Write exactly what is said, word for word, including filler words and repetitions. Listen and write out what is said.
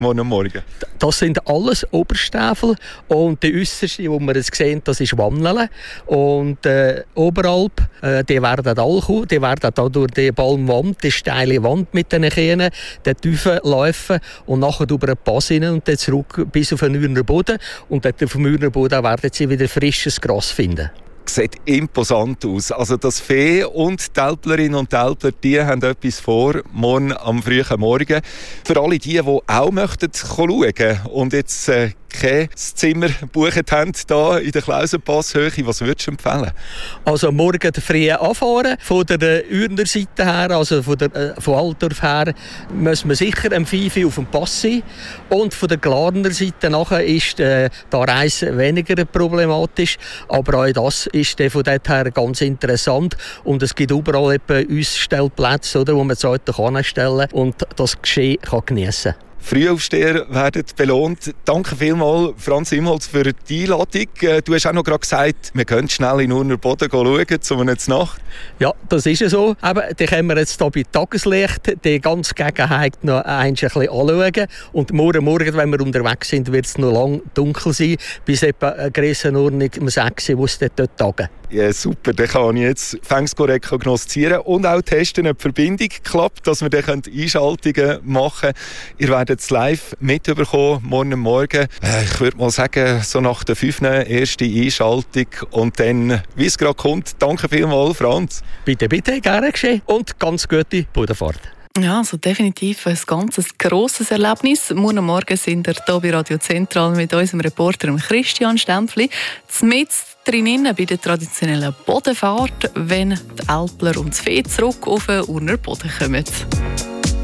morgen Morgen? Das sind alles Oberstiefel und die äusserste, wo wir jetzt sehen, das ist Wannele. Und äh, oberhalb, äh, die werden alle kommen, die werden da durch die Baumwand, die steile Wand mit den Kähnen, den Tiefen laufen und nachher über den Pass rein und dann zurück bis auf den Mürner Boden. Und dort auf dem Mürner Boden werden sie wieder frisches Gras finden. Sieht imposant aus. Also das Vieh und die Älplerinnen und Älpler, die haben etwas vor, morgen am frühen Morgen. Für alle die, die auch möchten schauen und jetzt äh, kein Zimmer gebucht haben, hier in der Klausenpasshöhe, was würdest du empfehlen? Also morgen früh anfahren, von der Ürner Seite her, also von, der, äh, von Altdorf her, muss man sicher am fünf Uhr auf dem Pass sein. Und von der Glarner Seite nachher ist äh, die Reise weniger problematisch, aber auch das ist äh, von dort her ganz interessant. Und es gibt überall Ausstellplätze, oder, wo man das Auto anstellen kann und das Geschehen kann geniessen kann. Frühaufsteher werden belohnt. Danke vielmals, Franz Imholz, für die Einladung. Du hast auch noch gerade gesagt, wir können schnell in Urner Boden schauen, zu einer Nacht. Ja, das ist ja so. Eben, die können wir jetzt hier bei Tageslicht die ganze Gegebenheit noch ein bisschen anschauen. Und morgen Morgen, wenn wir unterwegs sind, wird es noch lang dunkel sein, bis etwa eine Grössenordnung um sechs Uhr, wo es dort tagen. Ja, super. Dann kann ich jetzt fängs korrekt prognostizieren und auch testen, ob die Verbindung klappt, dass wir dann Einschaltungen machen können. Ihr werdet es live mitbekommen, morgen Morgen. Äh, ich würde mal sagen, so nach der fünften erste Einschaltung und dann, wie es gerade kommt. Danke vielmals, Franz. Bitte, bitte, gerne geschehen und ganz gute Bodenfahrt. Ja, also definitiv ein ganz grosses Erlebnis. Morgen Morgen sind wir hier bei Radio Zentral mit unserem Reporter Christian Stempfli mitten drinnen bei der traditionellen Bodenfahrt, wenn die Älpler und das Vieh zurück auf den Urner Boden kommen.